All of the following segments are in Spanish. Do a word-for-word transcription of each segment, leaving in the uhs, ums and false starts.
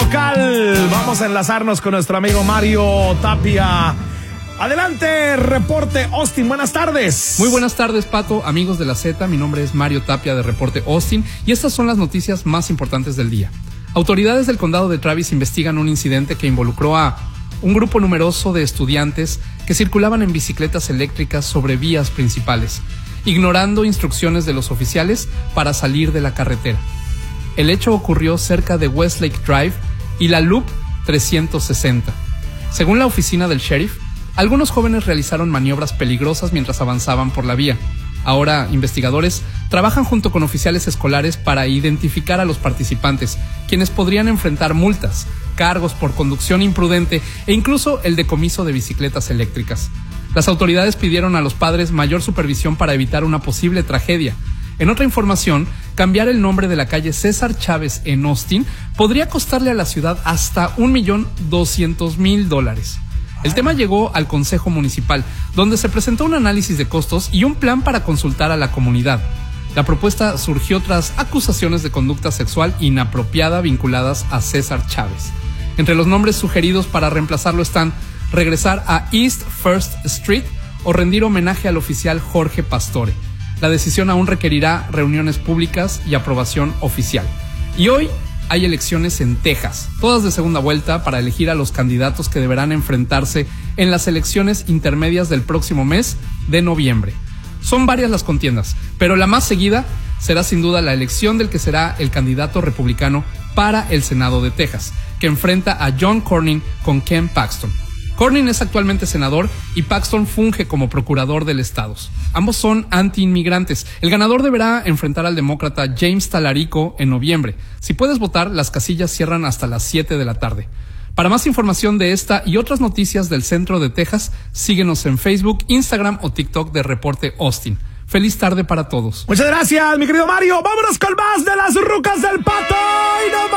local. Vamos a enlazarnos con nuestro amigo Mario Tapia. Adelante, Reporte Austin, buenas tardes. Muy buenas tardes, Pato, amigos de la Z. Mi nombre es Mario Tapia de Reporte Austin y estas son las noticias más importantes del día. Autoridades del condado de Travis investigan un incidente que involucró a un grupo numeroso de estudiantes que circulaban en bicicletas eléctricas sobre vías principales, ignorando instrucciones de los oficiales para salir de la carretera. El hecho ocurrió cerca de Westlake Drive y la Loop trescientos sesenta. Según la oficina del sheriff, algunos jóvenes realizaron maniobras peligrosas mientras avanzaban por la vía. Ahora, investigadores trabajan junto con oficiales escolares para identificar a los participantes, quienes podrían enfrentar multas, cargos por conducción imprudente e incluso el decomiso de bicicletas eléctricas. Las autoridades pidieron a los padres mayor supervisión para evitar una posible tragedia. En otra información, cambiar el nombre de la calle César Chávez en Austin podría costarle a la ciudad hasta un millón doscientos mil dólares. El tema llegó al Consejo Municipal, donde se presentó un análisis de costos y un plan para consultar a la comunidad. La propuesta surgió tras acusaciones de conducta sexual inapropiada vinculadas a César Chávez. Entre los nombres sugeridos para reemplazarlo están regresar a East First Street o rendir homenaje al oficial Jorge Pastore. La decisión aún requerirá reuniones públicas y aprobación oficial. Y hoy hay elecciones en Texas, todas de segunda vuelta para elegir a los candidatos que deberán enfrentarse en las elecciones intermedias del próximo mes de noviembre. Son varias las contiendas, pero la más seguida será sin duda la elección del que será el candidato republicano para el Senado de Texas, que enfrenta a John Cornyn con Ken Paxton. Cornyn es actualmente senador y Paxton funge como procurador del estado. Ambos son anti-inmigrantes. El ganador deberá enfrentar al demócrata James Talarico en noviembre. Si puedes votar, las casillas cierran hasta las siete de la tarde. Para más información de esta y otras noticias del centro de Texas, síguenos en Facebook, Instagram o TikTok de Reporte Austin. Feliz tarde para todos. Muchas gracias, mi querido Mario. Vámonos con más de las rucas del Pato. ¡Y no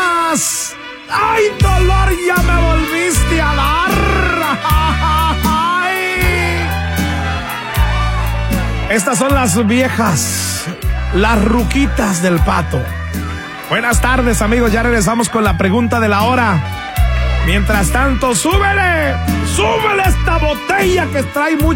más! ¡Ay, dolor! ¡Ya me volviste a dar! ¡Ay! Estas son las viejas, las ruquitas del Pato. Buenas tardes, amigos. Ya regresamos con la pregunta de la hora. Mientras tanto, súbele, súbele esta botella que trae mucho